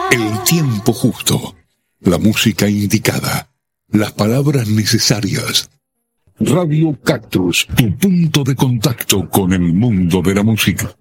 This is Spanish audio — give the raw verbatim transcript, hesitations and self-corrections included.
El tiempo justo, la música indicada, las palabras necesarias. Radio Cactus, tu punto de contacto con el mundo de la música.